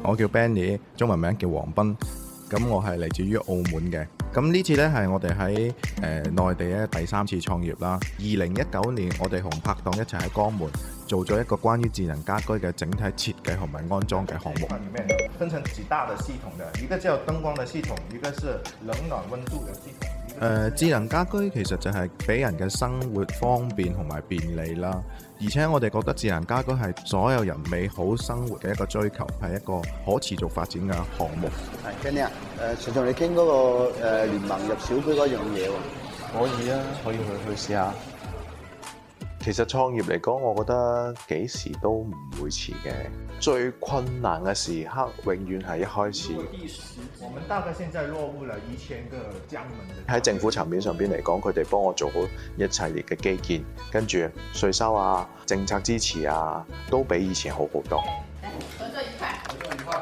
我叫 Benny， 中文名叫黃斌。咁我係嚟自於澳門嘅。咁呢次呢，係我哋喺內地咧第3次創業啦。2019年我哋同拍檔一齊喺江門做咗一個關於智能家居嘅整體設計同埋安裝嘅項目。裡面分成幾大的系統嘅，一個叫燈光嘅系統，一個是冷暖溫度嘅系統。智能家居其實就係俾人嘅生活方便同埋便利啦，而且我哋覺得智能家居係所有人美好生活嘅一個追求，係一個可持續發展嘅項目。 係 Kenny 啊，想同你傾嗰個聯盟入小區嗰樣嘢喎。 可以啊，可以去試下。其實創業嚟講，我覺得幾時都唔會遲嘅。最困難嘅時刻，永遠係一開始。 我們大概現在落戶了1000個江門的。 喺政府層面上邊嚟講，佢哋幫我做好一系列嘅基建，跟住稅收啊、政策支持啊，都比以前好好多。 合作愉快。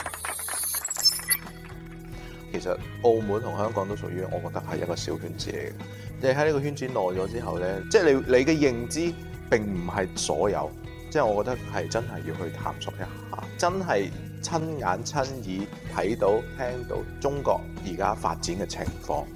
其實澳門同香港都屬於我覺得係一個小圈子嚟嘅。你喺呢個圈子耐咗之後呢，即係你嘅認知並唔係所有，即係我覺得係真係要去探索一下，真係親眼親耳睇到聽到中國而家發展嘅情況。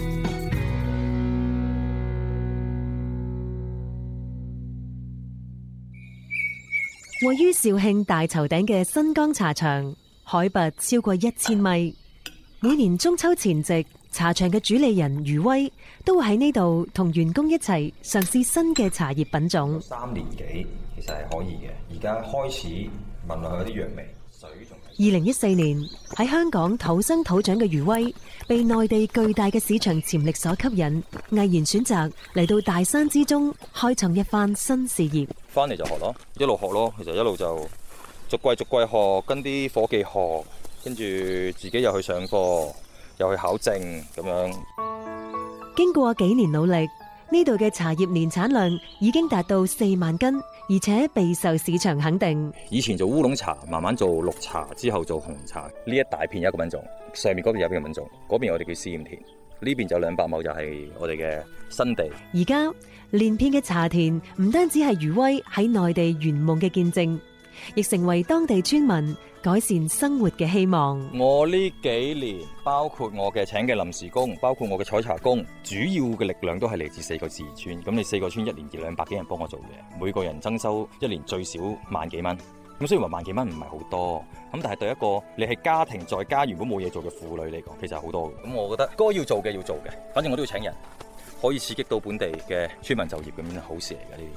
位於肇慶大頭頂嘅新江茶場，海拔超過1000米。每年中秋前夕，茶場嘅主理人余威都會喺呢度同員工一齊嘗試新嘅茶葉品種。 3年幾其實係可以嘅，而家開始聞落去有啲藥味。水仲 2014年喺香港土生土長嘅余威，被內地巨大嘅市場潛力所吸引，毅然選擇嚟到大山之中開創一番新事業。 翻嚟就學咯，一路學咯，其實一路就逐季學，跟啲伙計學。跟住自己又去上課，又去考證咁樣。 經過幾年努力，呢度嘅茶葉年產量已經達到4萬斤，而且備受市場肯定。 以前做烏龍茶，慢慢做綠茶，之後做紅茶。呢一大片有一個品種，上面嗰邊有一個品種，嗰邊我哋叫試驗田，呢邊就200畝就係我哋嘅新地。 而家連片嘅茶田唔單止係余威喺內地圓夢嘅見證，亦成為當地村民改善生活嘅希望。 我呢幾年，包括我嘅請嘅臨時工，包括我嘅採茶工，主要嘅力量都係嚟自4個自然村。咁你4個村1年200幾人幫我做嘢，每個人增收1年最少萬幾蚊。咁雖然話萬幾蚊唔係好多，咁但係對一個你係家庭在家原本冇嘢做嘅婦女嚟講，其實好多嘅。咁我覺得該要做嘅要做嘅，反正我都要請人，可以刺激到本地嘅村民就業，咁樣好事嚟嘅呢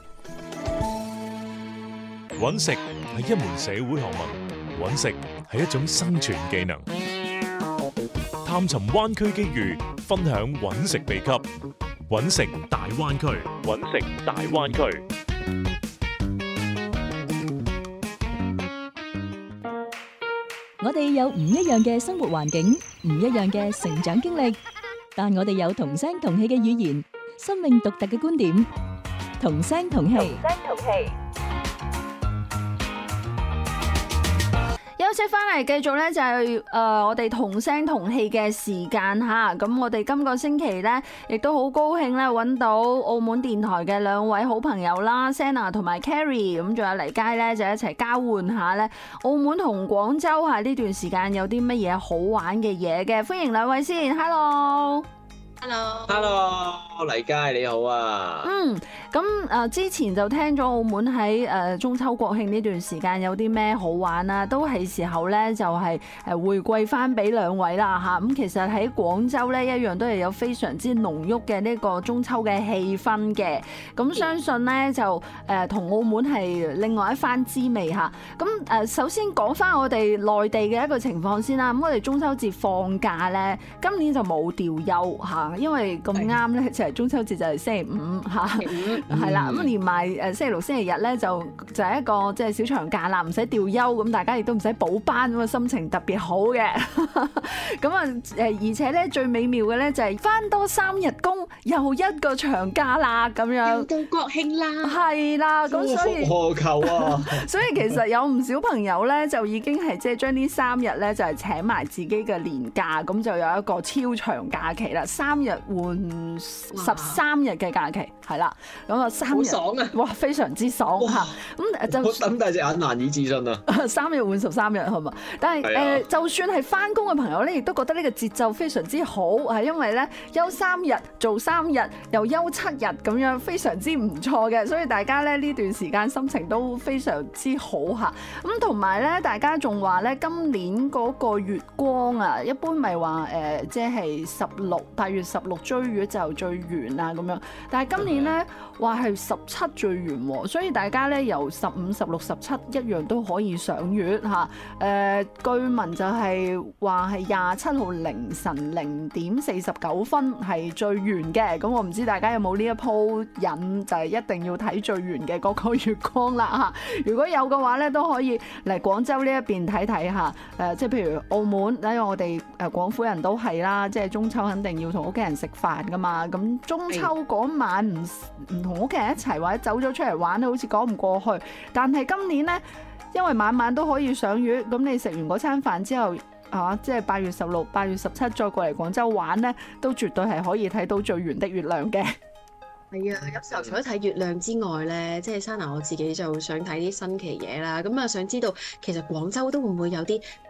啲。 搵食係一門社會學問，搵食係一種生存技能。探尋灣區機遇，分享搵食秘笈。搵食大灣區，搵食大灣區。 我哋有唔一樣嘅生活環境，唔一樣嘅成長經歷，但我哋有同聲同氣嘅語言，生命獨特嘅觀點，同聲同氣。 休息翻嚟，繼續咧就係我哋同聲同氣嘅時間吓。咁我哋今個星期咧，亦都好高興咧揾到澳門電台嘅2位好朋友啦 ，Senna 同埋 Carrie， 咁仲有黎佳咧就一齊交換下咧澳門同廣州喺呢段時間有啲乜嘢好玩嘅嘢嘅。歡迎2位先 ，Hello，黎佳你好啊。 咁之前就聽咗澳門喺中秋國慶呢段時間有啲咩好玩啊，都係時候咧就係回饋翻俾2位啦嚇。咁其實喺廣州咧一樣都係有非常之濃郁嘅呢個中秋嘅氣氛嘅。咁相信咧就同澳門係另外一番滋味嚇。咁首先講翻我哋內地嘅一個情況先啦。咁我哋中秋節放假咧，今年就冇調休嚇，因為咁啱咧就係中秋節就係星期5嚇。係啦，咁連埋星期6、星期日咧就係一個即係小長假啦，唔使調休，咁大家亦都唔使補班，咁啊心情特別好嘅。咁啊而且咧最美妙嘅咧就係翻多3日工，又一個長假啦，咁樣。 又到國慶啦。係啦，咁所以何求啊？ 所以其實有唔少朋友咧就已經係即係將呢3日咧就係請埋自己嘅年假，咁就有一個超長假期啦。3 3日換13日嘅假期，係啦，咁啊3日， 好爽啊！ 哇，非常之爽嚇！咁就我瞪大隻眼難以置信啊 ！3日換13日係嘛？但係就算係翻工嘅朋友咧，亦都覺得呢個節奏非常之好，係因為咧休3日做3日，又休7日咁樣，非常之唔錯嘅，所以大家咧呢段時間心情都非常之好嚇。咁同埋咧，大家仲話咧今年嗰個月光啊，一般咪話即係8月16追月就最圓啊咁樣，但係今年咧話係17最圓喎，所以大家咧由15、16、17一樣都可以賞月嚇。據聞就係話係27號凌晨0點49分係最圓嘅，咁我唔知大家有冇呢一鋪癮，就係一定要睇最圓嘅嗰個月光啦嚇。如果有嘅話咧，都可以嚟廣州呢一邊睇睇嚇。即係譬如澳門，因為我哋廣府人都係啦，即係中秋肯定要同屋企人食飯噶嘛。咁中秋嗰晚唔同屋企人一齊或者走咗出嚟玩咧，好似講唔過去。但係今年呢，因為晚晚都可以賞月，咁你食完嗰餐飯之後，即係8月16、8月17再過嚟廣州玩呢，都絕對係可以睇到最圓的月亮嘅。 係啊，有時候除咗睇月亮之外咧，即係Sana我自己就想睇啲新奇嘢啦。咁啊，想知道其實廣州都會唔會有啲